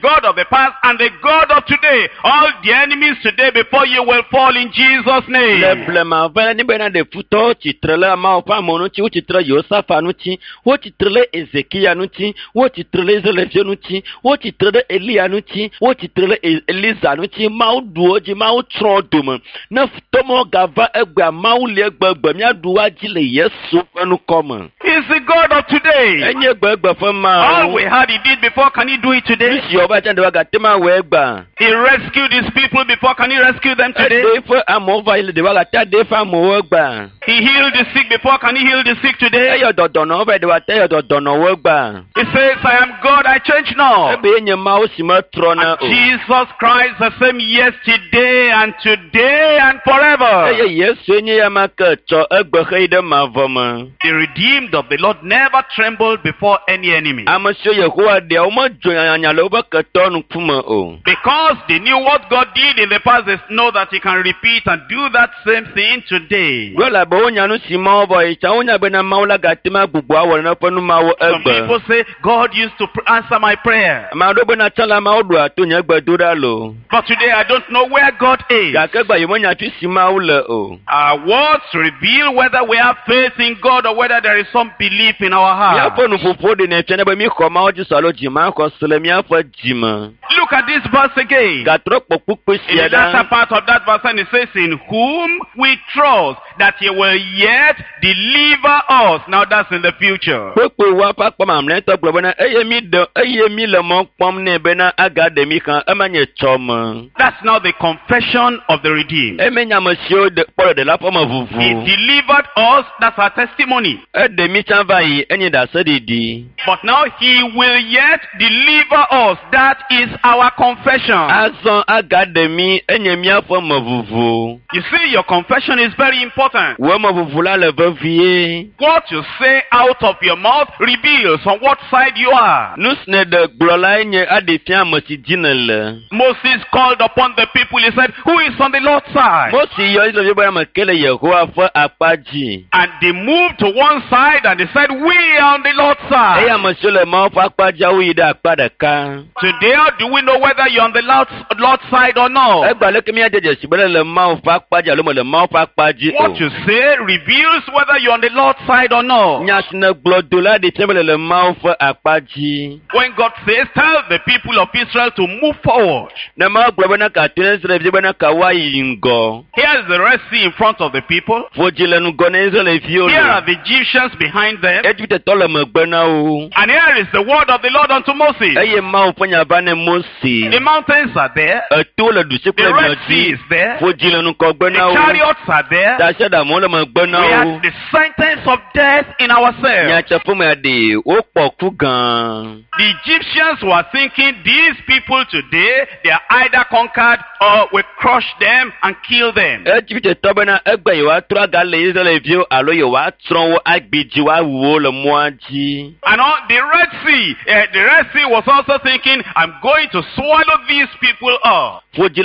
God of the past and the God of today. All the enemies today before you will fall in Jesus' name. He's the God of today. All we had he did before, can he do it today? He rescued his people before, can he rescue them today? He healed the sick before, can he heal the sick today? He says, I am God, I change not. And Jesus Christ the same yesterday and today and forever. The redeemed of the Lord never trembled before any enemy. Because they knew what God did in the past, they know that he can repeat and do that same thing today. Some people say, God used to answer my prayer. But today I don't know where God is. Our words reveal whether we have faith in God or whether there is some belief in our heart. Look at this verse again. In the latter part of that verse, and it says, in whom we trust that he will yet deliver us. Now that's in the future. That's now the confession of the redeemed. He delivered us, that's our testimony. But now he will yet deliver us, that is our confession. You see, your confession is very important. What you say out of your mouth reveals on what side you are. Moses called upon the people. He said, who is on the Lord's side? And they moved to one side and they said, we are on the Lord's side. Today, how do we know whether you're on the Lord's side or not? What you say reveals whether you're on the Lord's side or not. When God says, tell the people of Israel to move forward. Here's the Red Sea in front of the people. Here are the Egyptians behind them. And here is the word of the Lord unto Moses. The mountains are there. The Red Sea is there. The chariots are there. We have the sentence of death in ourselves. The Egyptians were thinking, these people today, they are either conquered or we crush them and kill them. And on the Red Sea was also thinking, I'm going to swallow these people up.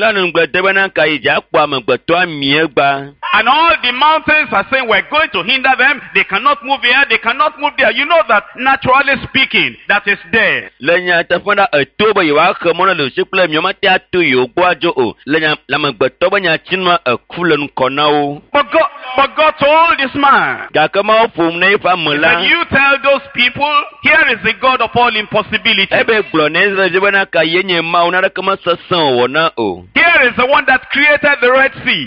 And all the mountains are saying, we're going to hinder them. They cannot move here, they cannot move there. You know that, naturally speaking, that is death. But God told this man, that you tell those people, here is the God of all impossibility. Here is the one that created the Red Sea.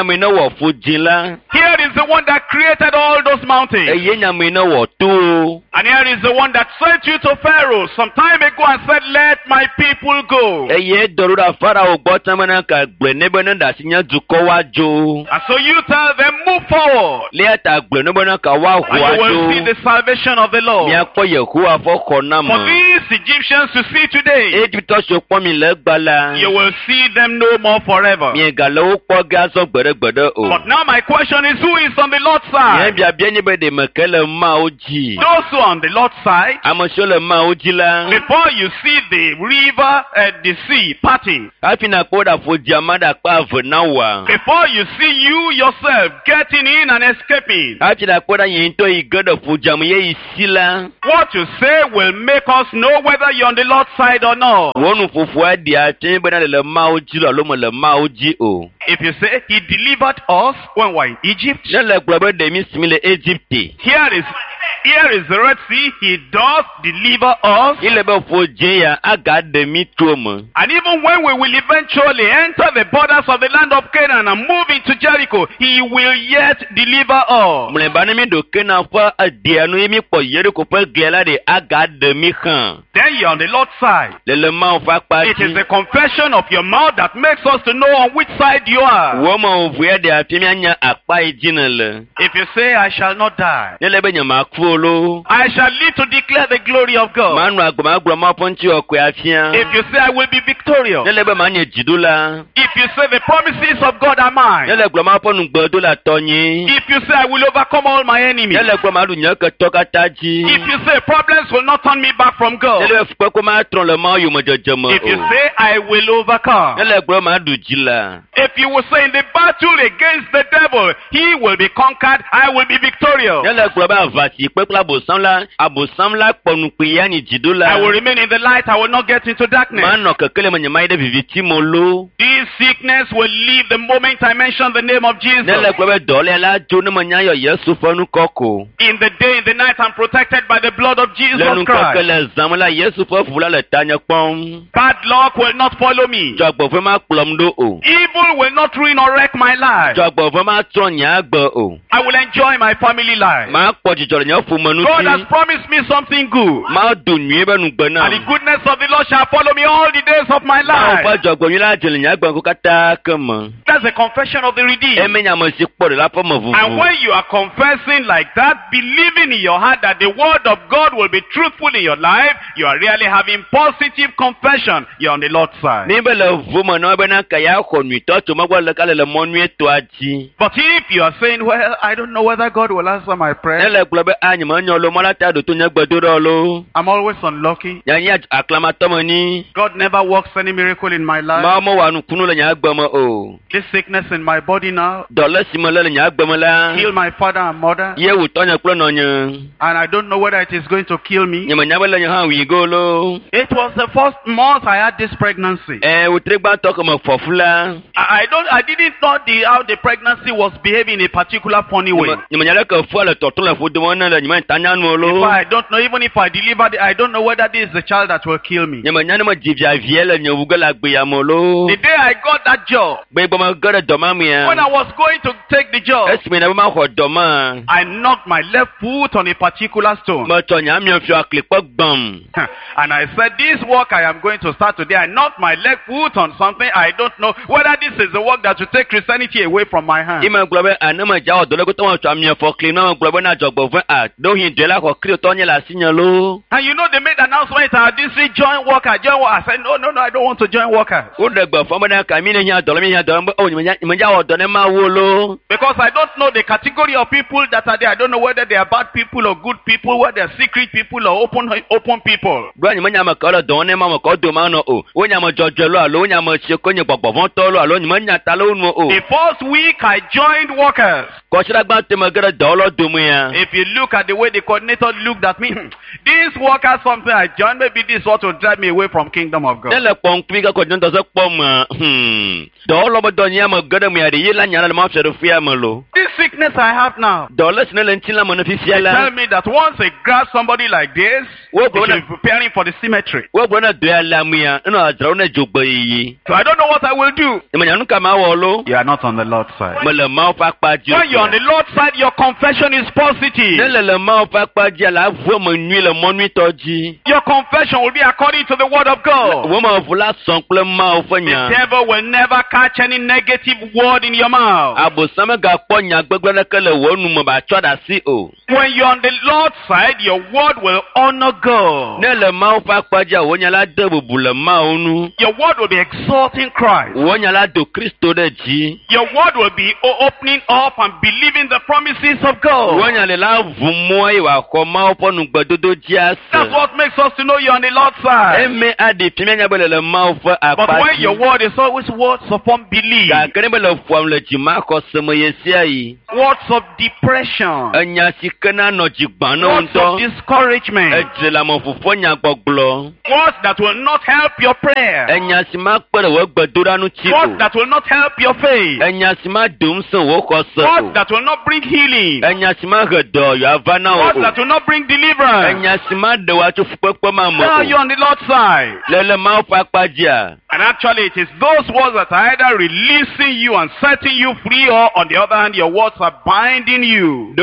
Here is the one that created all those mountains. And here is the one that sent you to Pharaoh some time ago and said, let my people go. And so you tell them, move forward. And you will see the salvation of the Lord. For these Egyptians to see today, you will see them no more forever. But now my question is, who is on the Lord's side? Those who are on the Lord's side, before you see the river, the sea parting, before you see you yourself getting in and escaping, what you say will make us know whether you're on the Lord's side or not. If you say he delivered us when we were in Egypt, here is the Red Sea. He does deliver us. And even when we will eventually enter the borders of the land of Canaan and move into Jericho, he will yet deliver us. Then you're on the Lord's side. It is the confession of your mouth that makes us to know on which side you are. If you say, I shall not die, I shall live to declare the glory of God. If you say, I will be victorious. If you say, the promises of God are mine. If you say, I will overcome all my enemies. If you say, problems will not turn me back from God. If you say, I will overcome. If you will say, in the battle against the devil, he will be conquered, I will be victorious. I will remain in the light, I will not get into darkness. This sickness will leave the moment I mention the name of Jesus. In the day, in the night, I'm protected by the blood of Jesus Christ. Bad luck will not follow me. Evil will not ruin or wreck my life. I will enjoy my family life. God has promised me something good. And the goodness of the Lord shall follow me all the days of my life. That's the confession of the redeemed. And when you are confessing like that, believing in your heart that the word of God will be truthful in your life, you are really having positive confession. You're on the Lord's side. But if you are saying, well, I don't know whether God will answer my prayer, I'm always unlucky, God never works any miracle in my life, this sickness in my body now kill my father and mother, and I don't know whether it is going to kill me. It was the first month I had this pregnancy. I didn't know how the pregnancy was behaving in a particular funny way. I don't know, even if I delivered it, I don't know whether this is the child that will kill me. The day I got that job, when I was going to take the job, I knocked my left foot on a particular stone. And I said, this work I am going to start today, I knocked my left foot on something. I don't know whether this is the work that will take Christianity away from my hand. And you know, they made an announcement at our district, join worker. I said, no, I don't want to join workers. Because I don't know the category of people that are there. I don't know whether they are bad people or good people, whether they are secret people or open people. The first week I joined workers. If you look at the way the coordinator looked at me, this worker something I joined, maybe this is what will drive me away from kingdom of God. This sickness I have now, they tell me that once I grab somebody like this, they should be preparing for the cemetery. So I don't know what I will do. You are not on the Lord's side. When you're on the Lord's side, your confession is positive. Your confession will be according to the word of God. The devil will never catch any negative word in your mouth. When you're on the Lord's side, your word will honor God. Your word will be exalting Christ. Your word will be opening up and believing the promises of God. That's what makes us to know you're on the Lord's side. But when your word is always words of unbelief, words of depression, words of discouragement, words that will not help your prayer, words that will not help your faith, words that will not bring healing, words that will not bring deliverance. Now you're on the Lord's side. And actually it is those words that are either releasing you and setting you free, or on the other hand your words are binding you.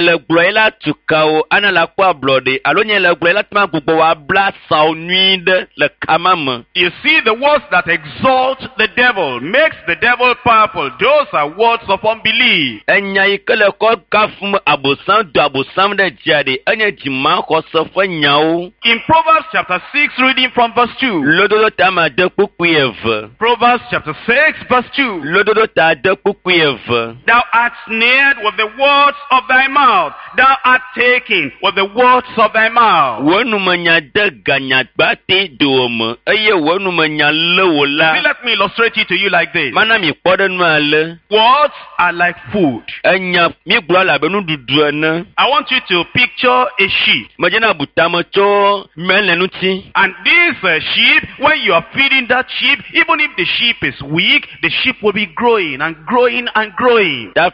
You see, the words that exalt the devil, makes the devil powerful, those are words of unbelief. In Proverbs chapter 6, reading from verse 2. Proverbs chapter 6, verse 2. Thou art snared with the words of thy mouth. Thou art taken with the words of thy mouth. See, let me illustrate it to you like this. Words are like food. I want you to picture a sheep. And this sheep, when you are feeding that sheep, even if the sheep is weak, the sheep will be growing and growing and growing. The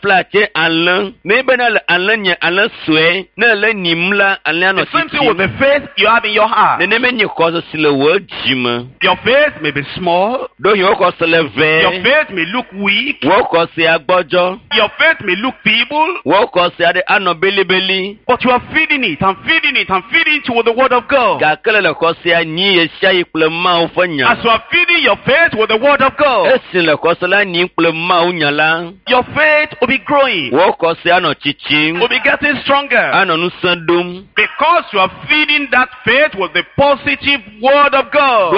same thing with the faith you have in your heart. Your faith may be small. Your faith may look weak. Your faith may look feeble. But you are feeding it and feeding it and feeding it with the word of God. As you are feeding your faith with the word of God, your faith will be growing, will be getting stronger, because you are feeding that faith with the positive word of God.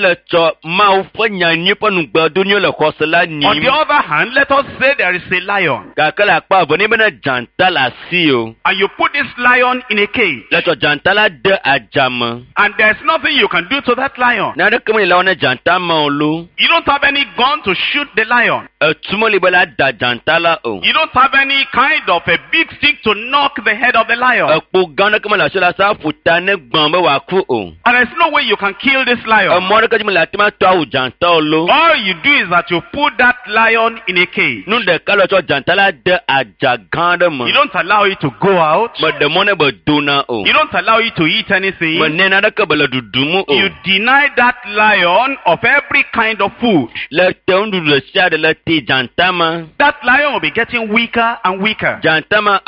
On the other hand, let us say there is a lion, and you put this lion in a cage, and there's nothing you can do to that lion. You don't have any gun to shoot the lion. You don't have any kind of a big stick to knock the head of the lion. And there's no way you can kill this lion. All you do is that you put that lion in a cage. You don't allow it to go out. You don't allow it to eat anything. You deny that lion of every kind of food. That lion will be getting weaker and weaker. You have no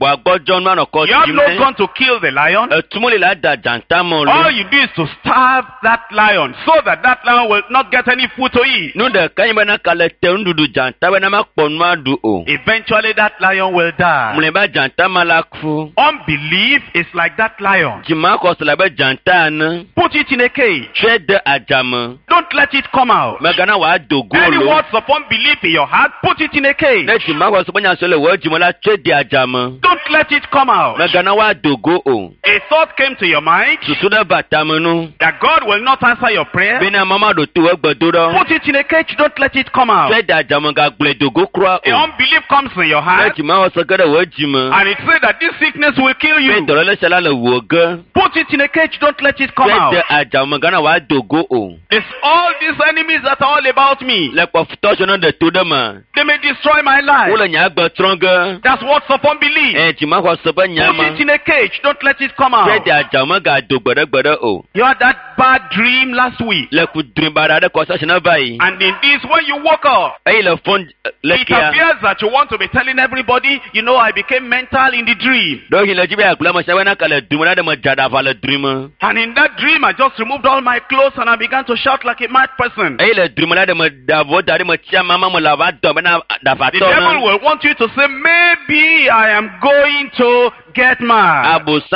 gun to kill the lion. All you do is to starve that lion so that that lion will not get any food to eat. Eventually that lion will die. Unbelief is like that lion. Put it in a cage. Don't let it come out. Any words of unbelief in your heart, put it in a cage. Don't let it come out. A thought came to your mind that God will not answer your prayer. Put it in a cage. Don't let it come out. A unbelief comes in your heart, and it says that this sickness will kill you. Put it in a cage. Don't let it come out. It's all these enemies that are all about me. They may destroy my life. That's words of unbelief. Put it in a cage. Don't let it come out. You had that bad dream last week. And in this, when you woke up, it appears that you want to be telling everybody, you know, I became mental in the dream. And in that dream, I just removed all my clothes and I began to shout like a mad person. person. The devil will want you to say, maybe I am going to get mad. Put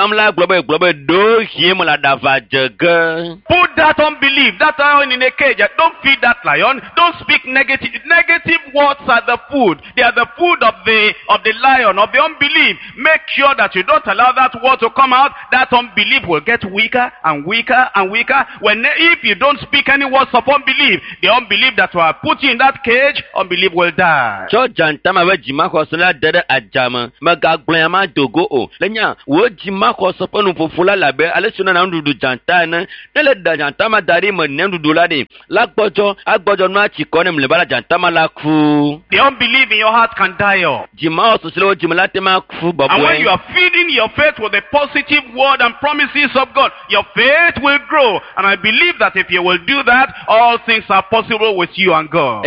that unbelief, that lion in a cage. Don't feed that lion. Don't speak negative. Negative words are the food. They are the food of the lion, of the unbelief. Make sure that you don't allow that word to come out. That unbelief will get weaker and weaker and weaker. If you don't speak any words of unbelief, the unbelief that will put you in that cage, unbelief will die. The unbelief in your heart can die off. And when you are feeding your faith with the positive word and promises of God, your faith will grow. And I believe that if you will do that, all things are possible with you and God.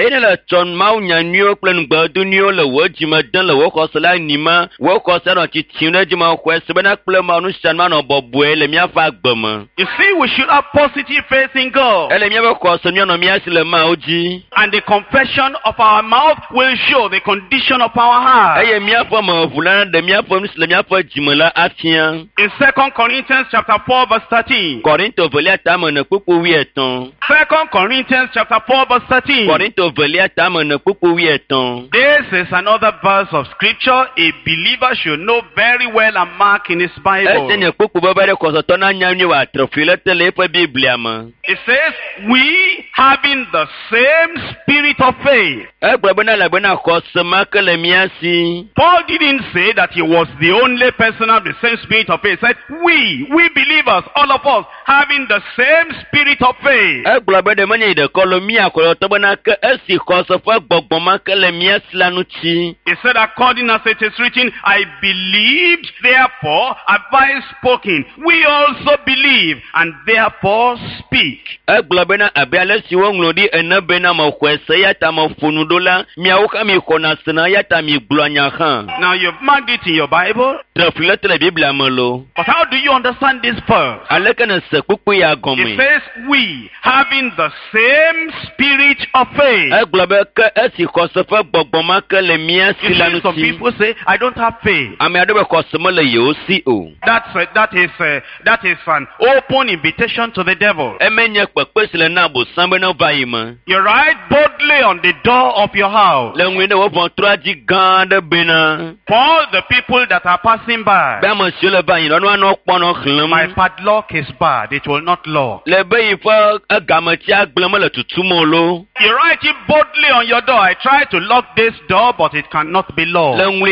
You see, we should have positive faith in God. And the confession of our mouth will show the condition of our heart. In 2 Corinthians chapter 4 verse 13. 2 Corinthians chapter 4 verse 13. This is another verse of scripture a believer should know very well and mark in his Bible. It says, we having the same spirit of faith. Paul didn't say that he was the only person of the same spirit of faith. He said, we believers, all of us, having the same spirit of faith. He said, according as it is written, I believed, therefore have I spoken. We also believe, and therefore speak. Now you've marked it in your Bible. But how do you understand this verse? It says, we having the same spirit of faith. You see, some people say, I don't have faith. That is an open invitation to the devil. You write boldly on the door of your house. For the people that are passing by, my padlock is bad, it will not lock. You write it boldly on your door. I try to lock this door, but it cannot be locked. You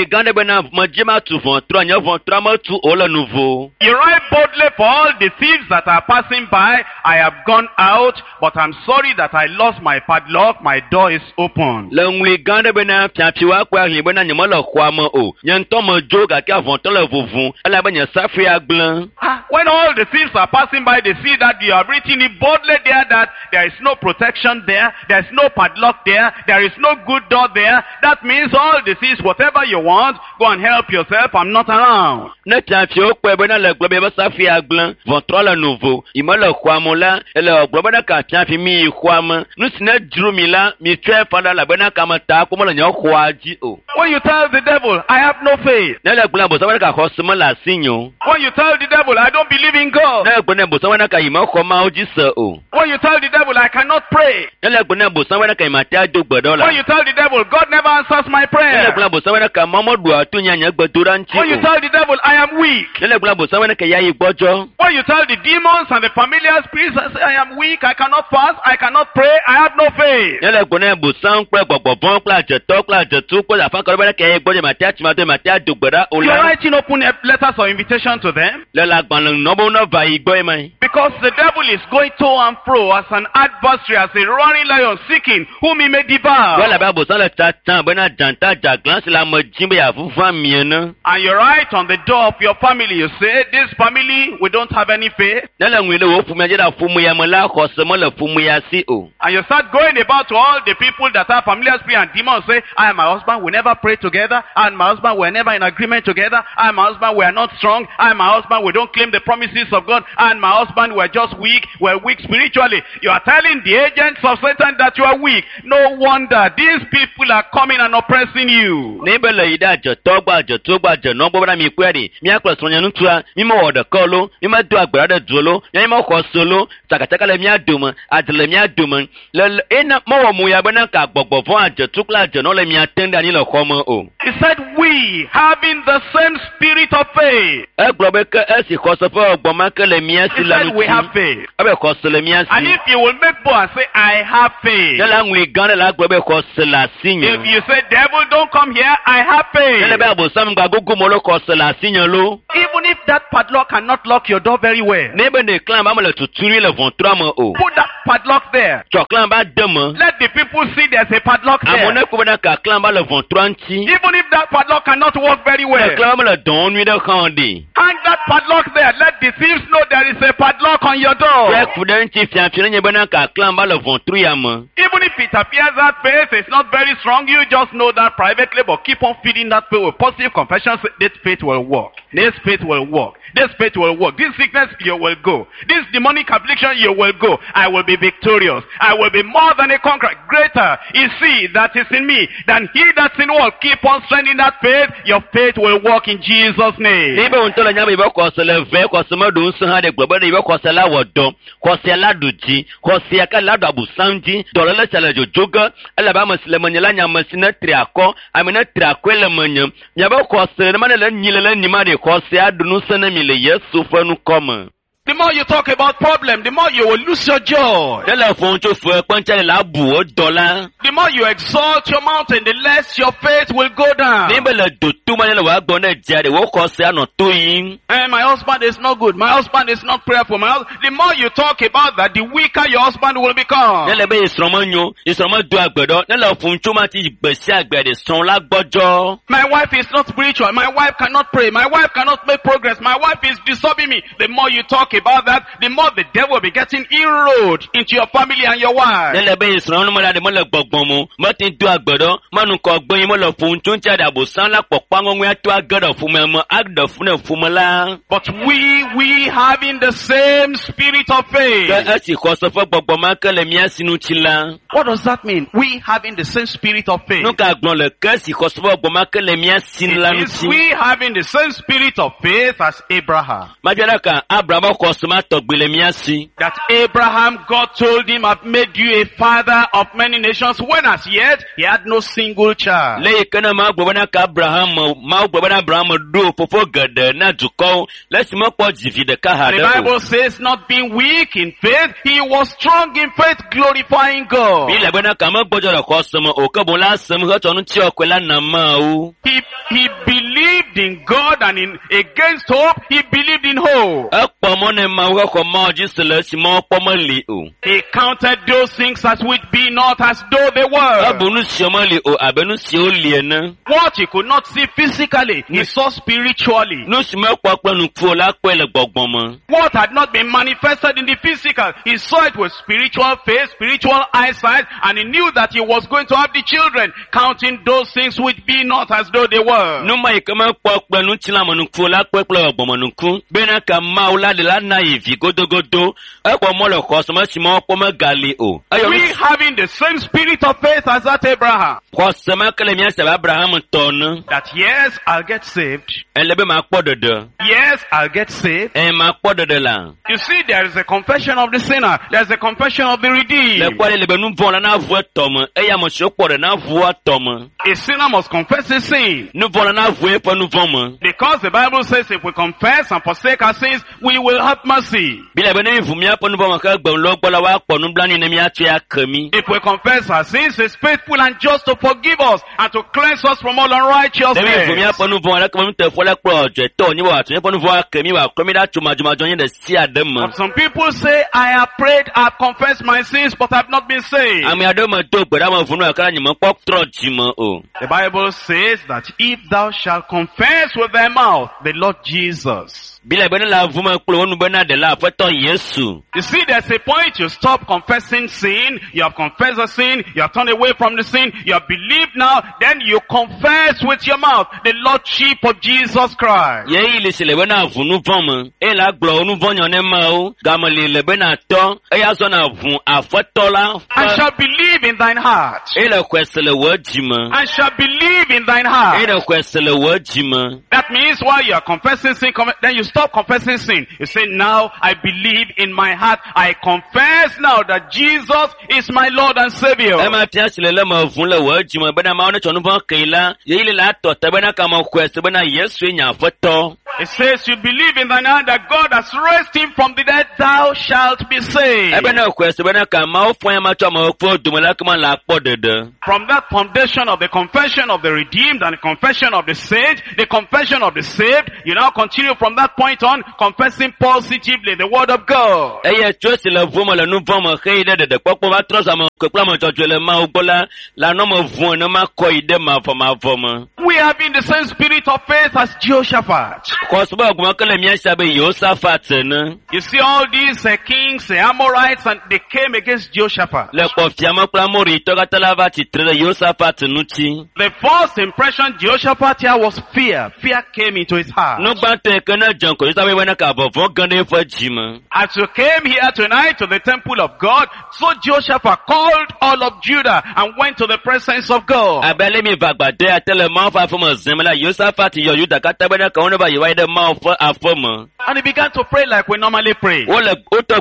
write boldly for all the thieves that are passing by. I have gone out, but I'm sorry that I lost my padlock. My door is open. When all the thieves are passing by, they see that you have written it boldly there that there is no protection there, there is no padlock there, there is no good door there. That means all the thieves, whatever you want, go and help yourself. I'm not around. When you tell the devil, I have no faith. When you tell the devil, I don't believe in God. When you tell the devil, I cannot pray. When you tell the devil, God never answers my prayer. When you tell the devil, I am weak. When you tell the demons and the familiar spirits, I say, I am weak, I cannot fast, I cannot pray, I have no faith. You are writing open letters of invitation to them. Because the devil is going to and fro as an adversary, as a roaring lion, of seeking whom he may devour. Well, about Bosala Tatan, Bena Janta, Jaglan, Lama Jimbe, Afufa Miena. And you write on the door of your family, you say, this family, we don't have any faith. And you start going about to all the people that are familiar spirit and demons, say, I and my husband, we never pray together. I and my husband, we're never in agreement together. I and my husband, we are not strong. I and my husband, we don't claim the promises of God. I and my husband, we're just weak. We're weak spiritually. You are telling the agents of Satan that you are weak. No wonder these people are coming and oppressing you. He said, we having the same spirit of faith. He said, we have faith. And if you will make bold and say, I have faith. If you say, devil, don't come here, I have faith. Even if that padlock cannot lock your door very well, put that padlock there. Let the people see there's a padlock there. Even if that padlock cannot work very well, hang that padlock there. Let the thieves know there is a padlock on your door. Even if it appears that faith is not very strong, you just know that privately, but keep on feeding that faith with positive confessions. This faith will work. This faith will work. This faith will work. This sickness, you will go. This demonic affliction, you will go. I will be victorious. I will be more than a conqueror. Greater is he that is in me than he that's in the world. Keep on strengthening that faith. Your faith will work in Jesus' name. The more you talk about problem, the more you will lose your joy. The more you exalt your mountain, the less your faith will go down. And my husband is not good. My husband is not prayerful. The more you talk about that, the weaker your husband will become. My wife is not spiritual. My wife cannot pray. My wife cannot make progress. My wife is disturbing me. The more you talk about that, the more the devil will be getting inroad into your family and your wife. But we having the same spirit of faith. What does that mean? We having the same spirit of faith. It is we having the same spirit of faith as Abraham. That Abraham, God told him, I've made you a father of many nations, when as yet he had no single child. The Bible says, not being weak in faith, he was strong in faith, glorifying God. He believed in God, and against hope, he believed in hope. He counted those things as which be not as though they were. What he could not see physically, he saw spiritually. What had not been manifested in the physical, he saw it with spiritual faith, spiritual eyesight, and he knew that he was going to have the children, counting those things which be not as though they were. We having the same spirit of faith as that Abraham. That yes, I'll get saved. Yes, I'll get saved. You see, there is a confession of the sinner. There is a confession of the redeemed. A sinner must confess his sin. Because the Bible says if we confess and forsake our sins, we will have mercy. If we confess our sins, He is faithful and just to forgive us and to cleanse us from all unrighteousness. Some people say, I have prayed, I have confessed my sins, but I have not been saved. The Bible says that if thou shalt confess with thy mouth the Lord Jesus. You see, there's a point you stop confessing sin, you have confessed the sin, you have turned away from the sin, you have believed now, then you confess with your mouth the Lordship of Jesus Christ. I shall believe in thine heart. I shall believe in thine heart. That means while you are confessing sin, then you stop confessing sin. You say, now I believe in my heart. I confess now that Jesus is my Lord and Savior. It says you believe in thine heart that God has raised him from the dead, thou shalt be saved. From that foundation of the confession of the redeemed and the confession of the saved, you now continue from that point on, confessing positively the word of God. We have in the same spirit of faith as Jehoshaphat. You see all these kings, the Amorites, and they came against Jehoshaphat. The first impression Jehoshaphat here was fear. Fear came into his heart. As you came here tonight to the temple of God, so Jehoshaphat called all of Judah and went to the presence of God. And he began to pray like we normally pray. Normal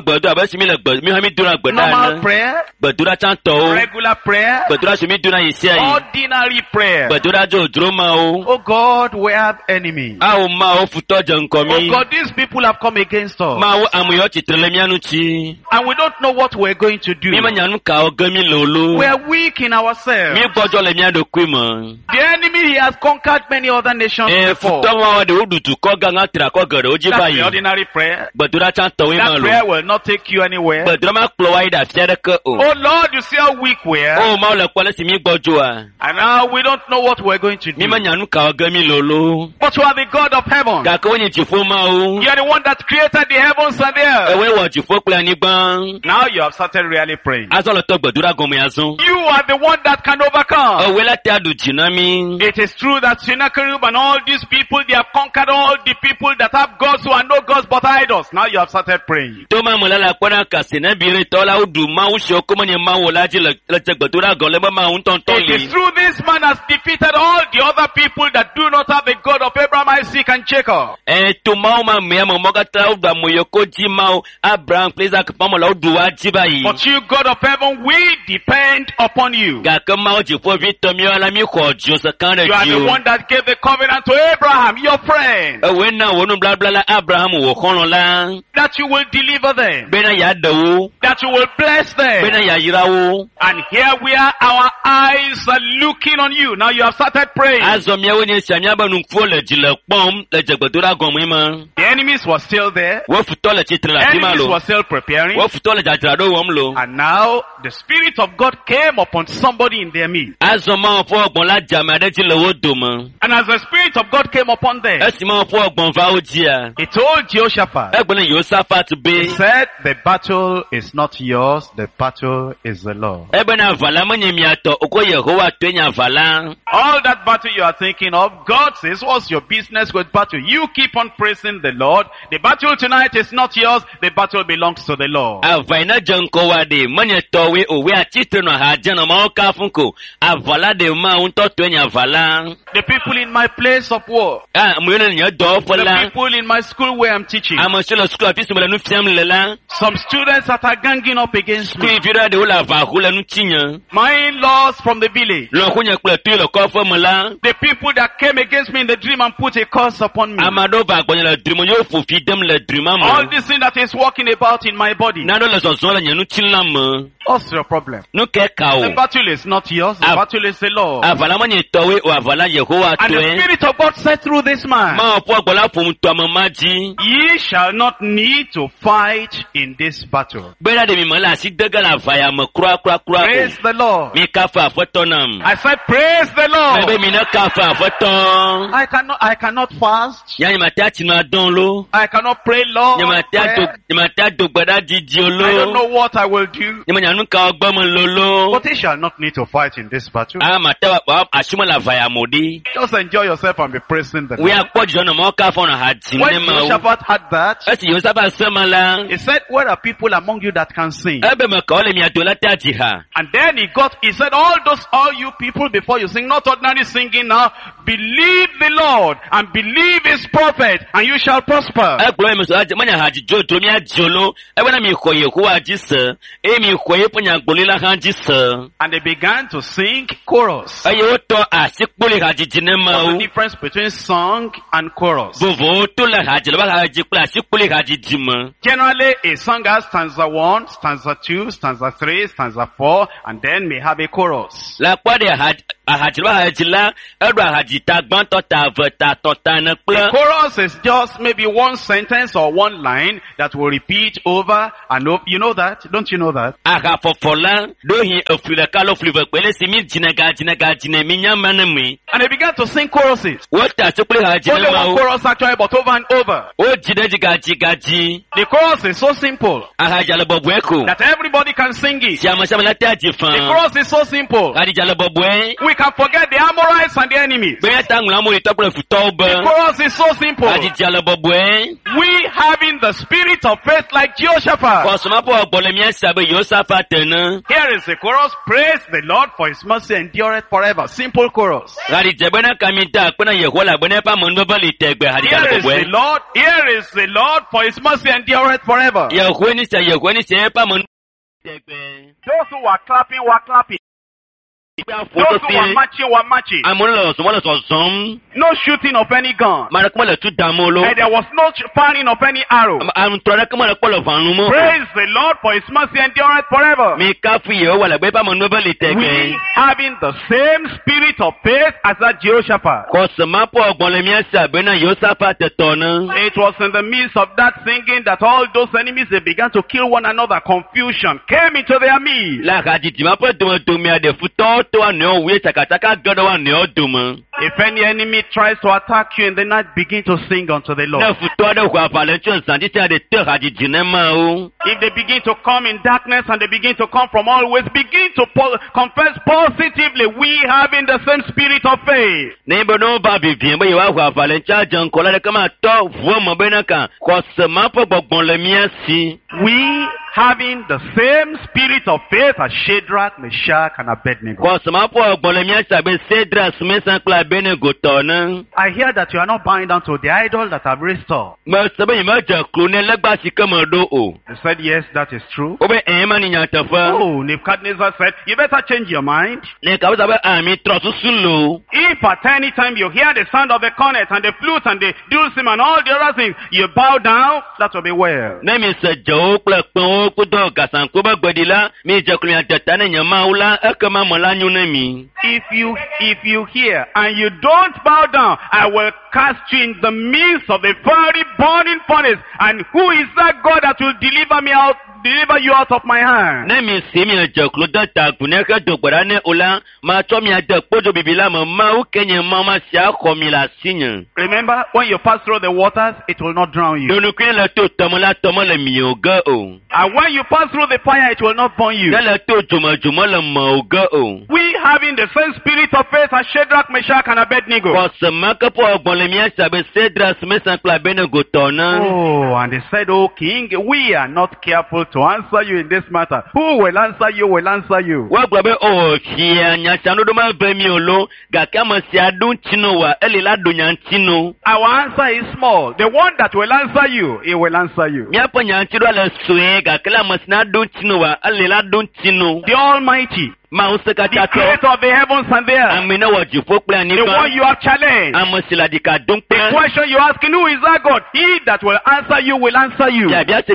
prayer, regular prayer, ordinary prayer. Oh God, we have enemies. Oh God, these people have come against us. And we don't know what we're going to do. We are weak in ourselves. The enemy, he has conquered many other nations before. That's the ordinary prayer. That prayer will not take you anywhere. Oh Lord, you see how weak we are. And now we don't know what we're going to do. But you are the God of heaven. You are the one that created the heavens and the earth. Now you have started really praying. You are the one that can overcome. It is true that Sennacherib and all these people, they have conquered all the people that have gods who are no gods but idols. Now you have started praying. It is true this man has defeated all the other people that do not have the God of Abraham, Isaac, and Jacob. But you, God of heaven, we depend upon you. You are the one that gave the covenant to Abraham, your friend. That you will deliver them. That you will bless them. And here we are, our eyes are looking on you. Now you have started praying. The enemies were still there. The enemies were still preparing. And now the Spirit of God came upon somebody in their midst. And as the Spirit of God came upon them, he told Jehoshaphat, he said, the battle is not yours, the battle is the Lord. All that battle you are thinking of, God says, what's your business with battle? You keep on praising praising the Lord. The battle tonight is not yours. The battle belongs to the Lord. Avaina jankowa de manye towe owe atite no haje no ma oka funko. Avala de ma unto to nya vala. The people in my place of work. The people in my school where I'm teaching. Some students that are ganging up against me. My in-laws from the village. The people that came against me in the dream and put a curse upon me. All this thing that is walking about in my body. What's your problem? The battle is not yours. The battle is the Lord. And the Spirit of God said through this man, ye shall not need to fight in this battle. Praise the Lord. I said, praise the Lord. I cannot fast. I cannot pray, Lord. I don't know what I will do. But he shall not need to fight in this battle. Just enjoy yourself and be praising the Lord. When Jehoshaphat had that, he said, where are people among you that can sing? And then he said, all you people, before you sing, not ordinary singing now, believe the Lord and believe his prophet and you shall prosper. And they began to sing chorus. What's the difference between song and chorus? Generally, a song has stanza 1, stanza 2, stanza 3, stanza 4, and then may have a chorus. The chorus is just maybe one sentence or one line that will repeat over and over. You know that? Don't you know that? And they began to sing choruses. Only one chorus actually, but over and over. The chorus is so simple that everybody can sing it. The chorus is so simple we can forget the Amorites and the enemies. The chorus is so simple. We having the spirit of faith like Jehoshaphat. Here is the chorus. Praise the Lord for his mercy endureth forever. Simple chorus. Here is the Lord for his mercy endureth forever. Those who are clapping were clapping. Those who were marching. No shooting of any gun. And there was no firing of any arrow. Praise the Lord for his mercy endureth forever. We having the same spirit of faith as that Jehoshaphat. It was in the midst of that singing that all those enemies, they began to kill one another. Confusion came into their midst. If any enemy tries to attack you in the night, begin to sing unto the Lord. If they begin to come in darkness and they begin to come from all ways, begin to confess positively, we having the same spirit of faith. We having the same spirit of faith as Shadrach, Meshach, and Abednego. I hear that you are not bowing down to the idol that I've restored. They said, yes, that is true. Oh, Nebuchadnezzar said, you better change your mind. If at any time you hear the sound of the cornet and the flute and the dulcimer and all the other things, you bow down, that will be well. If you hear and you don't bow down, I will cast you in the midst of the fiery burning furnace. And who is that God that will deliver you out of my hand? Remember, when you pass through the waters, it will not drown you. And when you pass through the fire, it will not burn you. We having the same spirit of faith as Shadrach, Meshach, and Abednego. Oh, and they said, "Oh king, we are not careful to answer you in this matter. Who will answer you will answer you." Our answer is small. The one that will answer you, he will answer you. The Almighty, the creator of the heavens and the earth, the one you have challenged, the question you're asking, who is that God? He that will answer you will answer you.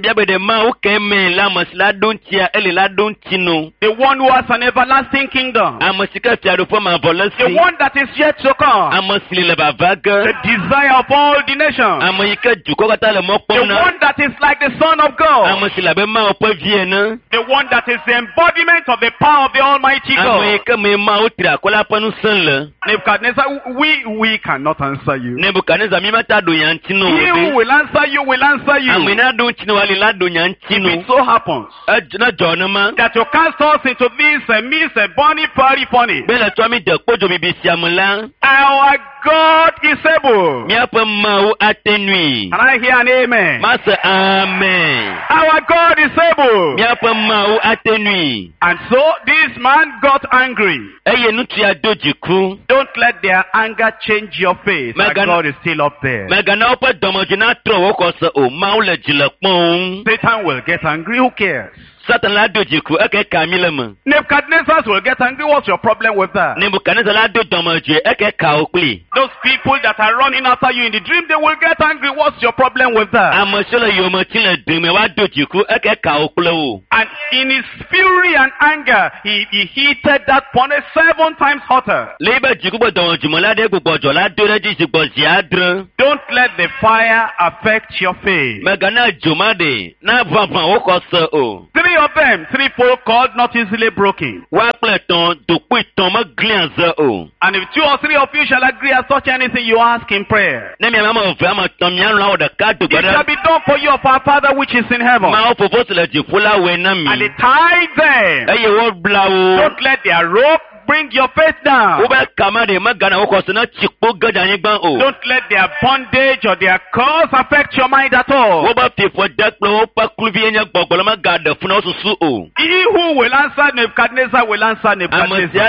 The one who has an everlasting kingdom, the one that is yet to come, the desire of all the nations, the one that is like the Son of God, the one that is the embodiment of the power of the Almighty God. Nebuchadnezzar, we cannot answer you. He who will answer you will answer you. If it so happens that you cast us into this midst of burning fiery furnace, our God is able. Can I hear an amen? Amen. Our God is able. And so this man got angry. Don't let their anger change your faith. That God is still up there. Satan will get angry. Who cares? Nebuchadnezzar will get angry. What's your problem with that? Those people that are running after you in the dream, they will get angry. What's your problem with that? And in his fury and anger, he heated that furnace 7 times hotter. Don't let the fire affect your faith. 3 of them, 3-fold cord, not easily broken. And if 2 or 3 of you shall agree as such anything you ask in prayer, it shall be done for you of our Father which is in heaven. And he tied them. Don't let their rope bring your faith down. Don't let their bondage or their curse affect your mind at all. He who will answer Nebuchadnezzar will answer Nebuchadnezzar.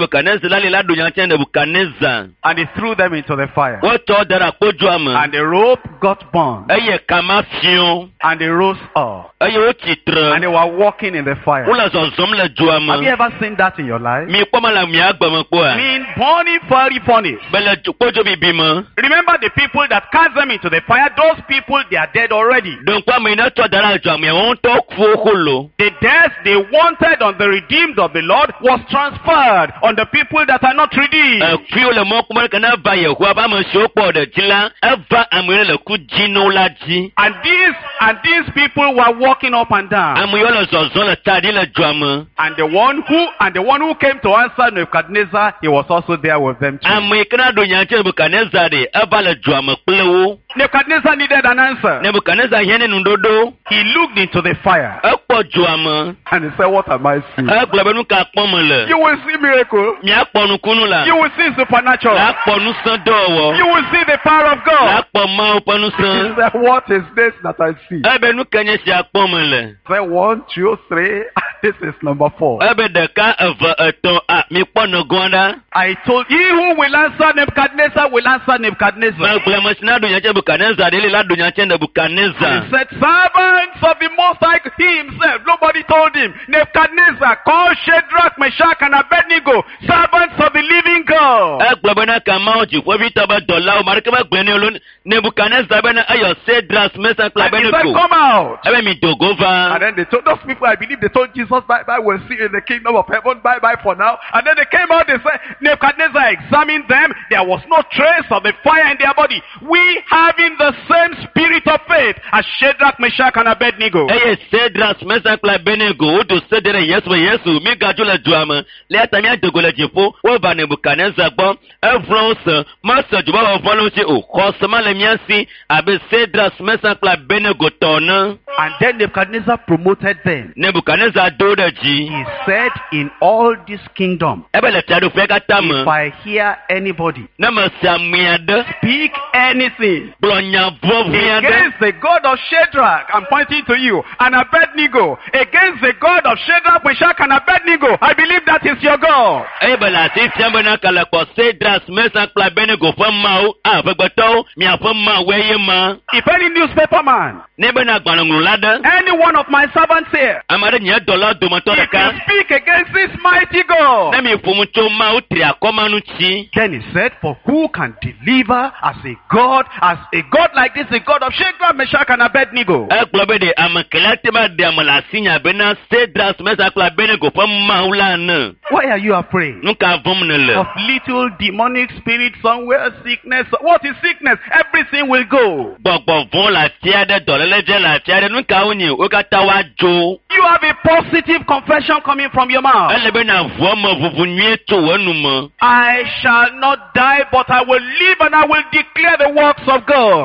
And he threw them into the fire. And the rope got burned. And they rose up. And they were walking in the fire. Have you ever seen that in your life? In burning fiery furnace. Remember the people that cast them into the fire, those people, they are dead already. The death they wanted on the redeemed of the Lord was transferred on the people that are not redeemed. And these people were walking up and down. And the one who came to answer Nebuchadnezzar, he was also there with them too. Nebuchadnezzar needed an answer. He looked into the fire. And he said, what am I seeing? You will see miracle. You will see supernatural. You will see the power of God. He said, what is this that I see? He said, 1, 2, 3. This is number 4. I told he who will answer Nebuchadnezzar will answer Nebuchadnezzar. He said, servants of the Most High, he himself, nobody told him. Nebuchadnezzar called Shadrach, Meshach, and Abednego, servants of the living God. And he said, come out. And then they told those people, I believe they told Jesus, bye-bye, we'll see you in the kingdom of heaven, bye-bye for now. And then they came out, they said, Nebuchadnezzar examined them, there was no trace of the fire in their body. We having the same spirit of faith as Shadrach, Meshach, and Abednego. Evlons, Master Juba volunteer, Cosmalemiasi, Abe Cedras, Messacla Benegotona. And then Nebuchadnezzar promoted them. Nebuchadnezzar Dodaji. He said, in all this kingdom, if I hear anybody speak anything against the God of Shadrach, I'm pointing to you, and Abednego, against the God of Shadrach, Meshach, and Abednego, I believe that is your God. If any newspaper man, any one of my servants here, if you speak against this mighty God, then he said, for who can deliver as a God like this, the God of Shadrach, Meshach, and Abednego? Why are you afraid of little demonic spirit somewhere, sickness? What is sickness? Everything will go. You have a positive confession coming from your mouth. I shall not die, but I will live and I will declare the works of God.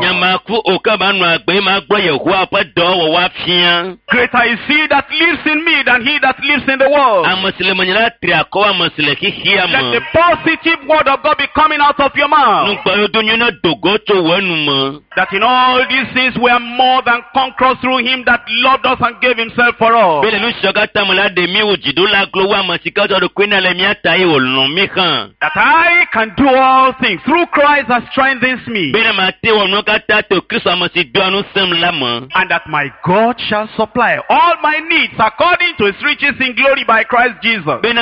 Greater is he that lives in me than he that lives in the world. Let the positive word of God be coming out of your mouth. That in all these things we are more than conquerors through him that loved us and gave himself for us. That I can do all things through Christ that strengthens me. And that my God shall supply all my needs according to his riches in glory by Christ Jesus.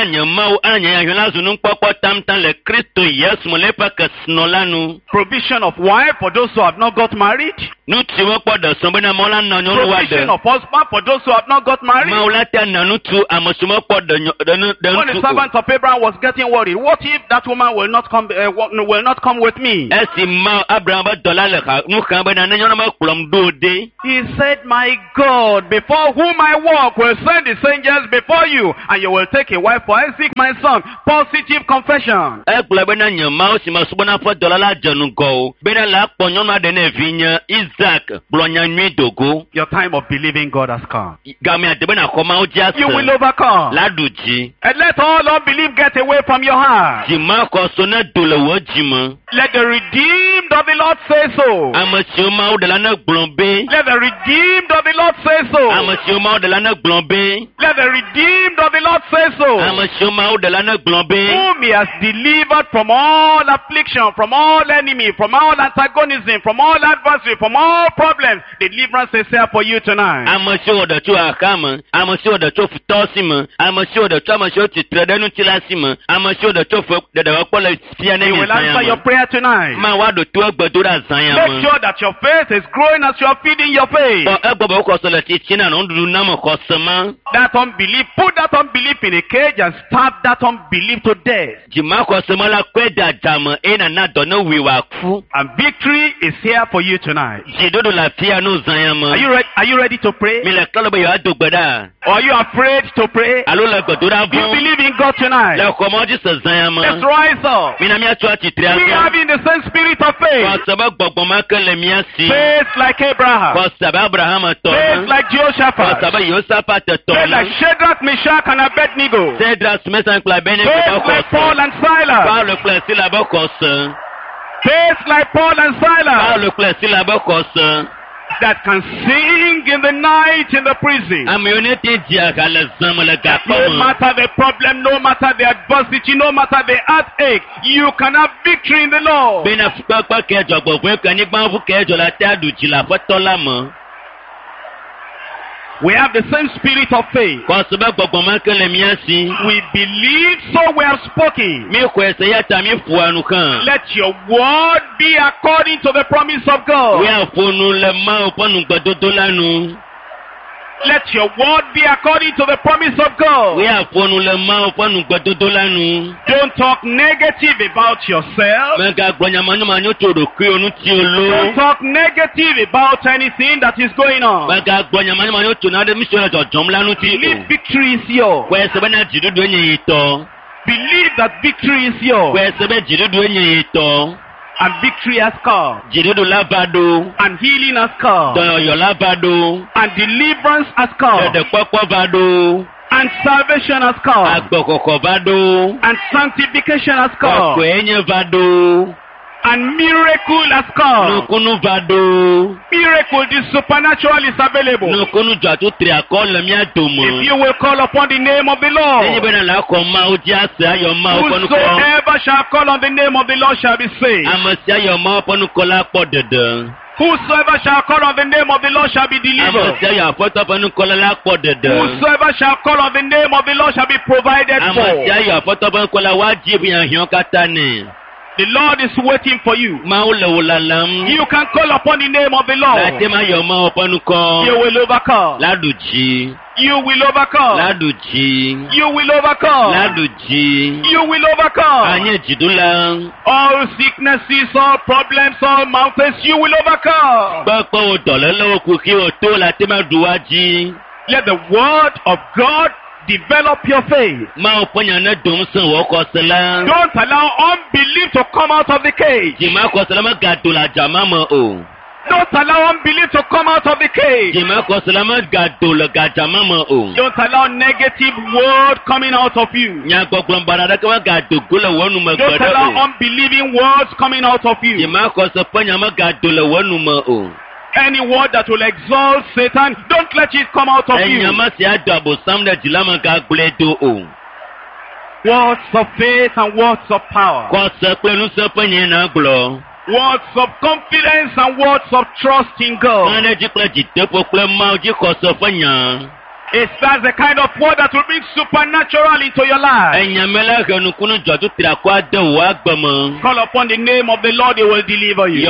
Provision of wife for those who have not got married. Provision of husband for those who have not got married. When the servants of Abraham was getting worried, what if that woman will not come with me? He said, my God, before whom I walk, will send his angels before you, and you will take a wife for Isaac, my son. Positive confession. Your time of believing God has come. You will overcome. And let all unbelief get away from your heart. Let the redeemed of the Lord say so. Let the redeemed of the Lord say so. Let the redeemed of the Lord say so. Whom he has delivered from all affliction, from all enemy, from all antagonism, from all adversary, from all problems. Deliverance is here for you tonight. He will answer your prayer tonight. Make sure that your faith is growing as you are feeding your faith. That unbelief, put that unbelief in a cage and stab that unbelief to death. And victory is here for you tonight. Are you ready to pray? Or are you afraid to pray? Do you believe in God tonight? Let's rise up. We have in the same spirit of faith. Faith like Abraham. Faith like Jehoshaphat. Faith like Shadrach, Meshach, and Abednego. Faith like Paul and Silas. Faith like Paul and Silas. That can sing in the night in the prison. No matter the problem, no matter the adversity, no matter the heartache, you can have victory in the Lord. We have the same spirit of faith. We believe, so we have spoken. Let your word be according to the promise of God. Let your word be according to the promise of God. Don't talk negative about yourself. Don't talk negative about anything that is going on. Believe victory is yours. Believe that victory is yours. And victory has come. And healing has come. And deliverance has come. And salvation has come. And sanctification has come. And miracle has come. Miracle, the supernatural is available. If you will call upon the name of the Lord, whosoever shall call on the name of the Lord shall be saved. Whosoever shall call on the name of the Lord shall be delivered. Whosoever shall call on the name of the Lord shall be provided for. The Lord is waiting for you. You can call upon the name of the Lord. You will overcome. You will overcome. You will overcome. You will overcome. All sicknesses, all problems, all mountains, you will overcome. Let the word of God develop your faith. Don't allow unbelief to come out of the cage. Don't allow unbelief to come out of the cage. Don't allow negative word coming out of you. Don't allow unbelieving words coming out of you. Any word that will exalt Satan, don't let it come out of you. Words of faith and words of power. Words of confidence and words of trust in God. It's that's the kind of word that will bring supernatural into your life. Call upon the name of the Lord, He will deliver you.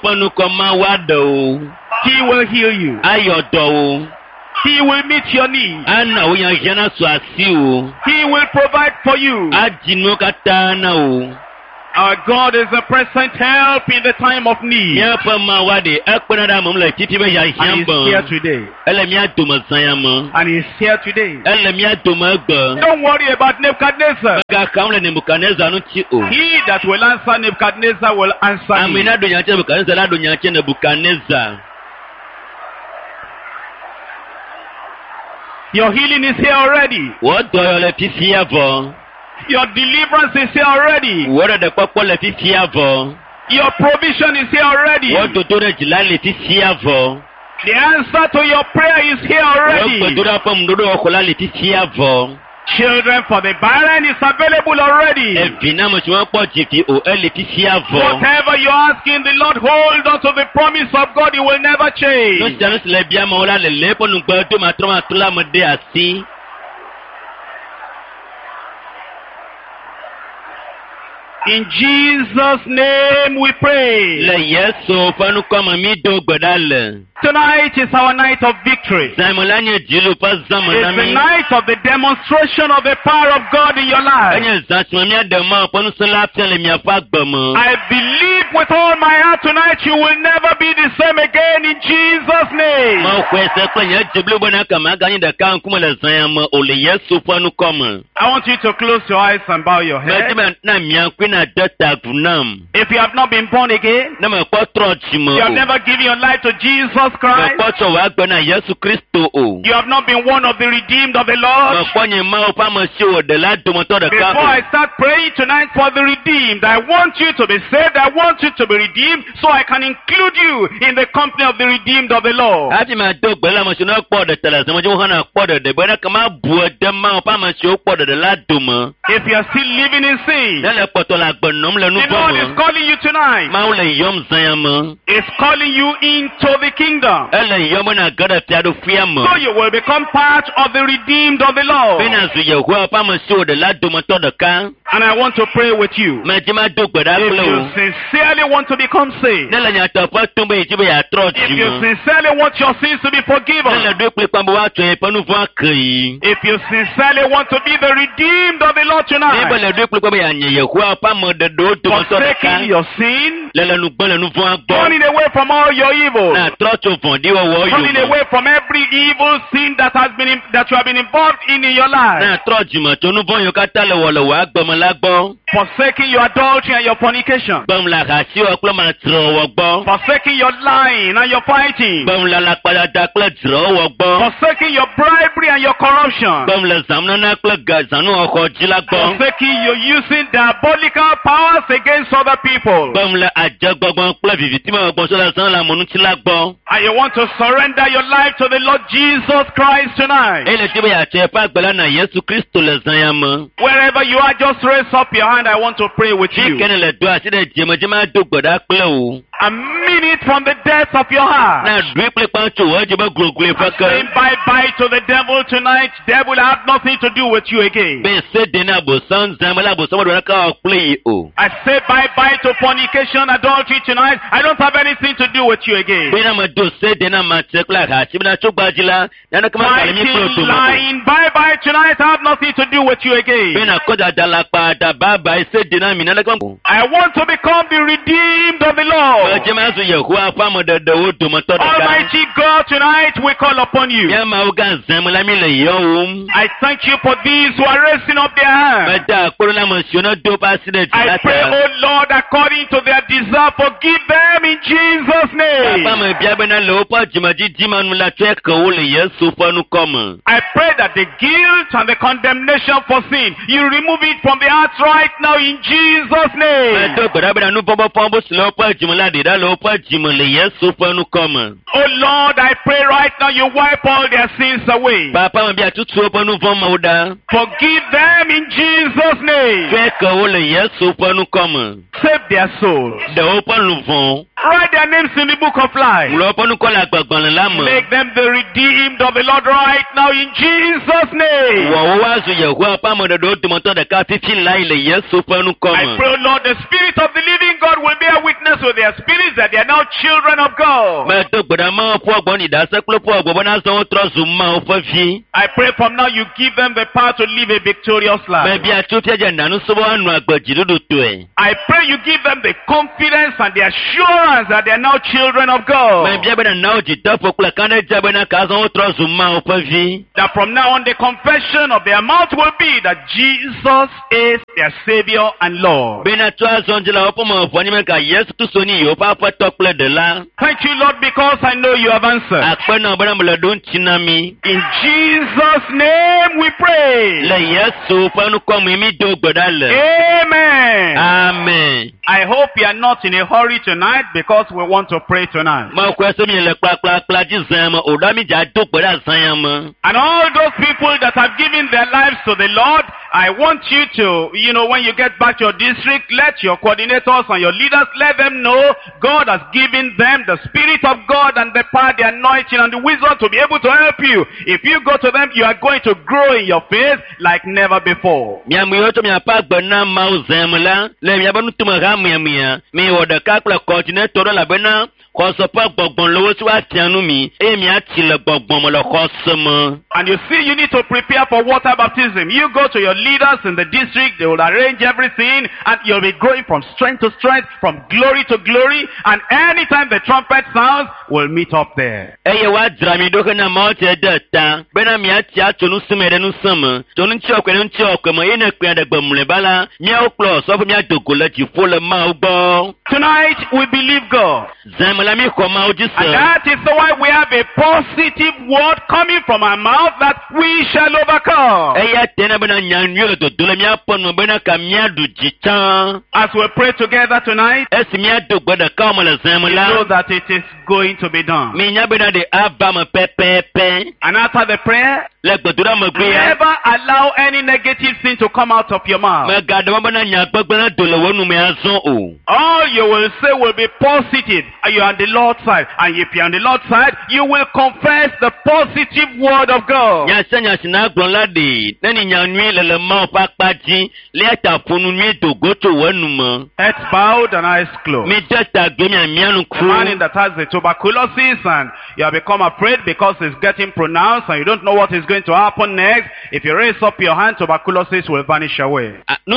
He will heal you. He will meet your needs. He will provide for you. Our God is a present help in the time of need. And He's here today. And He's here today. Don't worry about Nebuchadnezzar. He that will answer Nebuchadnezzar will answer you. Your healing is here already. Your deliverance is here already. Your provision is here already. The answer to your prayer is here already. Children for the barren is available already. Whatever you ask in the Lord, hold on to the promise of God. It will never change. In Jesus' name we pray. Tonight is our night of victory. It's the night of the demonstration of the power of God in your life. I believe with all my heart tonight you will never be the same again in Jesus' name. I want you to close your eyes and bow your head. If you have not been born again, you have never given your life to Jesus Christ, you have not been one of the redeemed of the Lord. Before I start praying tonight for the redeemed, I want you to be saved, I want you to be redeemed, so I can include you in the company of the redeemed of the Lord. If you are still living in sin, the Lord is calling you tonight. He's calling you into the kingdom, so you will become part of the redeemed of the Lord. And I want to pray with you. If you sincerely want to become saved, if you sincerely want your sins to be forgiven, if you sincerely want to be the redeemed of the Lord tonight, forsaking your sin, turning away from all your evil, Turning away from every evil sin that you have been involved in your life. Forsaking your adultery and your fornication. Forsaking your lying and your fighting. Forsaking your bribery and your corruption. Forsaking your using diabolical powers against other people. And you want to surrender your life to the Lord Jesus Christ tonight. Wherever you are, just raise up your hand. I want to pray with you. A minute from the depth of your heart. Saying bye-bye to the devil tonight. Devil, I have nothing to do with you again. I say bye-bye to fornication, adultery tonight. I don't have anything to do with you again. Lying, bye-bye tonight. I have nothing to do with you again. I want to become the redeemed of the Lord. Almighty God, tonight we call upon you. I thank you for these who are raising up their hands. I pray, oh Lord, according to their desire, forgive them in Jesus' name. I pray that the guilt and the condemnation for sin, you remove it from the hearts right now in Jesus' name. Oh Lord, I pray right now you wipe all their sins away. Forgive them in Jesus' name. Save their souls. Write their names in the book of life. Make them the redeemed of the Lord right now in Jesus' name. I pray, Lord, the Spirit of the living God will bear witness with their spirits that they are now children of God. I pray from now you give them the power to live a victorious life. I pray you give them the confidence and the assurance that they are now children of God. That from now on the confession of their mouth will be that Jesus is their Savior and Lord. Thank you, Lord, because I know you have answered. In Jesus' name we pray. Amen. Amen. I hope you are not in a hurry tonight because we want to pray tonight. And all those people that have given their lives to the Lord, I want you to, when you get back to your district, let your coordinators and your leaders, let them know God has given them the Spirit of God and the power, the anointing and the wisdom to be able to help you. If you go to them, you are going to grow in your faith like never before. And you see, you need to prepare for water baptism. You go to your leaders in the district, they will arrange everything, and you'll be growing from strength to strength, from glory to glory, and anytime the trumpet sounds, we'll meet up there. Tonight, we believe God. And that is why we have a positive word coming from our mouth that we shall overcome. As we pray together tonight, we know that it is going to be done. And after the prayer, never allow any negative thing to come out of your mouth. All you will say will be positive. You are on the Lord's side. And if you are on the Lord's side, you will confess the positive word of God. Heads bowed and eyes closed. The man that has the tuberculosis and you have become afraid because it's getting pronounced and you don't know what is going going to happen next. If you raise up your hand, tuberculosis will vanish away.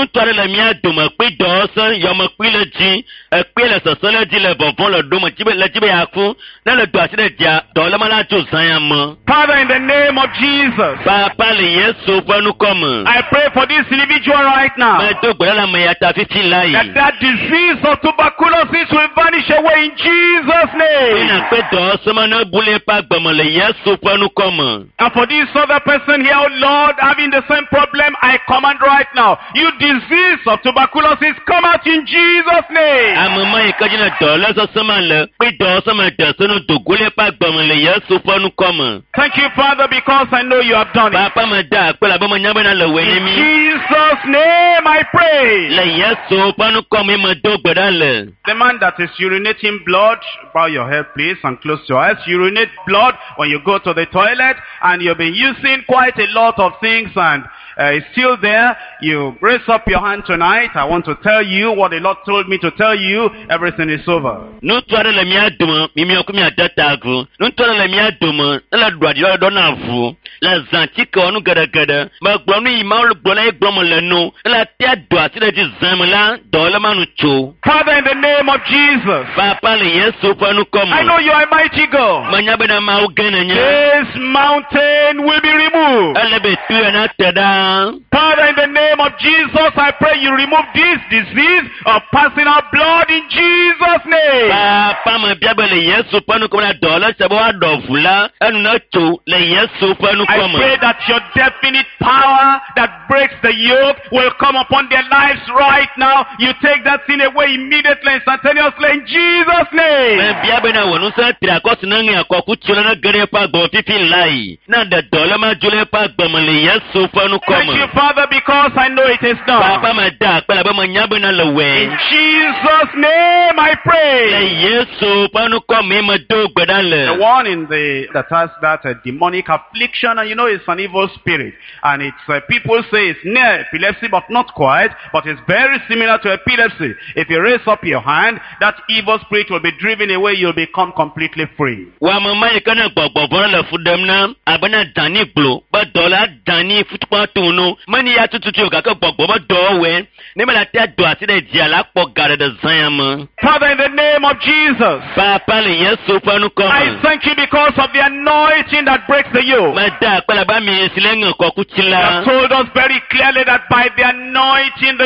Father, in the name of Jesus, I pray for this individual right now, that disease of tuberculosis will vanish away in Jesus' name. And for this other person here, oh Lord, having the same problem, I command right now, you disease of tuberculosis, come out in Jesus' name. Thank you, Father, because I know you have done it. In Jesus' name I pray. The man that is urinating blood, bow your head please and close your eyes. Urinate blood when you go to the toilet and you've been using quite a lot of things and it's still there. You raise up your hand tonight. I want to tell you what the Lord told me to tell you. Everything is over. Father, in the name of Jesus, I know you are a mighty God. This mountain will be removed. Father, in the name of Jesus, I pray you remove this disease of passing out blood in Jesus' name. I pray that your definite power that breaks the yoke will come upon their lives right now. You take that sin away immediately, instantaneously, in Jesus' name. Thank you, Father, because I know it is done. In Jesus' name I pray. The one that has that demonic affliction, and you know it's an evil spirit. And it's people say it's near epilepsy, but not quite, but it's very similar to epilepsy. If you raise up your hand, that evil spirit will be driven away, you'll become completely free. Father, in the name of Jesus, I thank you because of the anointing that breaks the yoke. You have told us very clearly that by the anointing